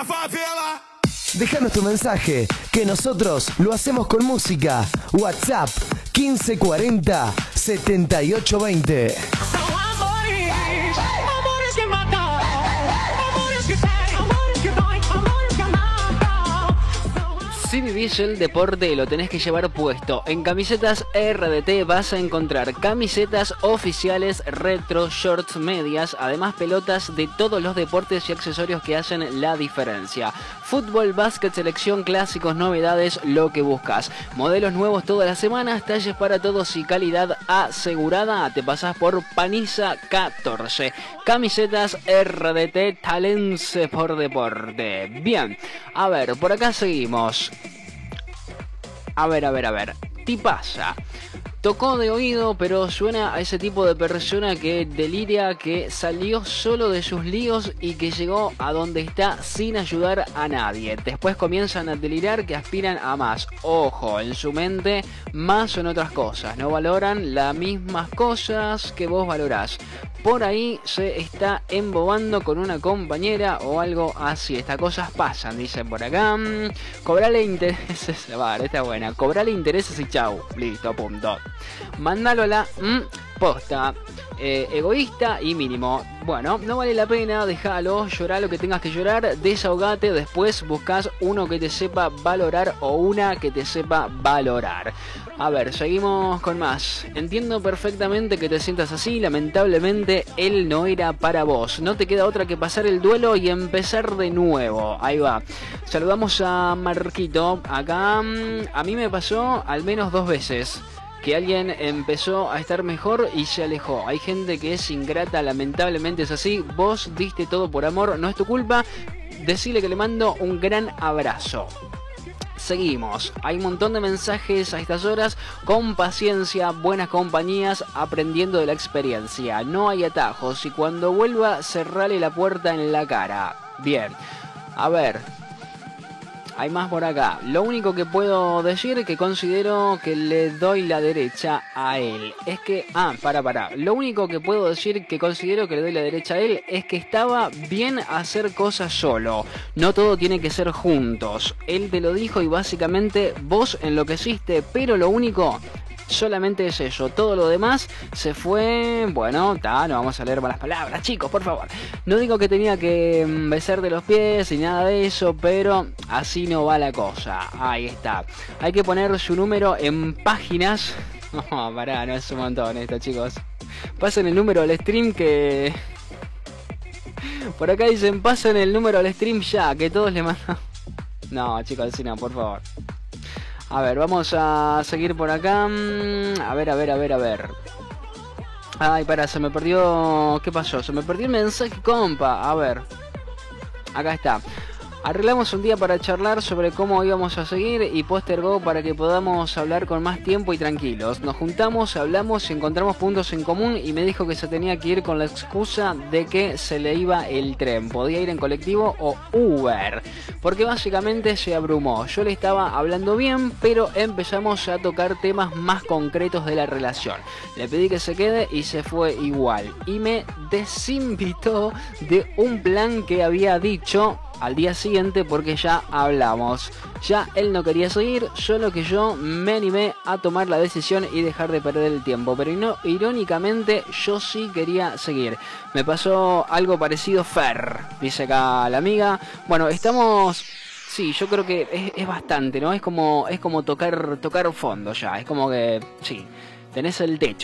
Déjanos tu mensaje, que nosotros lo hacemos con música. WhatsApp 1540 7820. Si vivís el deporte, lo tenés que llevar puesto. En Camisetas RDT vas a encontrar camisetas oficiales, retro, shorts, medias, además pelotas de todos los deportes y accesorios que hacen la diferencia. Fútbol, básquet, selección, clásicos, novedades, lo que buscas. Modelos nuevos todas las semanas, talles para todos y calidad asegurada. Te pasás por Paniza 14. Camisetas RDT, Talents por deporte. Bien, a ver, por acá seguimos. A ver. Tipaza. Tocó de oído, pero suena a ese tipo de persona que deliria, que salió solo de sus líos y que llegó a donde está sin ayudar a nadie. Después comienzan a delirar que aspiran a más. Ojo, en su mente más son otras cosas. No valoran las mismas cosas que vos valorás. Por ahí se está embobando con una compañera o algo así. Estas cosas pasan, dicen por acá. Cobrale intereses. Vale, está buena. Cobrale intereses y chau. Listo, punto. Mándalo a la posta. Egoísta y mínimo. Bueno, no vale la pena, déjalo, llorar lo que tengas que llorar, desahogate, después buscas uno que te sepa valorar o una que te sepa valorar. A ver, seguimos con más. Entiendo perfectamente que te sientas así, lamentablemente él no era para vos. No te queda otra que pasar el duelo y empezar de nuevo. Ahí va. Saludamos a Marquito. Acá a mí me pasó al menos 2 veces. Que alguien empezó a estar mejor y se alejó. Hay gente que es ingrata, lamentablemente es así. Vos diste todo por amor, no es tu culpa. Decile que le mando un gran abrazo. Seguimos, hay un montón de mensajes a estas horas. Con paciencia, buenas compañías, aprendiendo de la experiencia. No hay atajos y cuando vuelva cerrale la puerta en la cara. Bien, a ver. Hay más por acá. Lo único que puedo decir es que considero que le doy la derecha a él. Es que... para. Lo único que puedo decir que considero que le doy la derecha a él es que estaba bien hacer cosas solo. No todo tiene que ser juntos. Él te lo dijo y básicamente vos enloqueciste, pero lo único... solamente es eso, todo lo demás se fue. Bueno, no vamos a leer malas palabras, chicos, por favor. No digo que tenía que besarte los pies y nada de eso, pero así no va la cosa. Ahí está. Hay que poner su número en páginas. No, pará, no es un montón esto, chicos. Pasen el número al stream que... Por acá dicen, pasen el número al stream ya, que todos le mandan... No, chicos, así no, por favor. A ver, vamos a seguir por acá. A ver. Ay, pará, se me perdió... ¿Qué pasó? Se me perdió el mensaje, compa. A ver. Acá está. Arreglamos un día para charlar sobre cómo íbamos a seguir y postergó para que podamos hablar con más tiempo y tranquilos. Nos juntamos, hablamos y encontramos puntos en común y me dijo que se tenía que ir con la excusa de que se le iba el tren. Podía ir en colectivo o Uber, porque básicamente se abrumó. Yo le estaba hablando bien, pero empezamos a tocar temas más concretos de la relación. Le pedí que se quede y se fue igual. Y me desinvitó de un plan que había dicho al día siguiente porque ya hablamos. Ya él no quería seguir, solo que yo me animé a tomar la decisión y dejar de perder el tiempo. Pero no, irónicamente yo sí quería seguir. Me pasó algo parecido, Fer, dice acá la amiga. Bueno, estamos... Sí, yo creo que es bastante, ¿no? Es como tocar fondo ya. Es como que, sí, tenés el techo.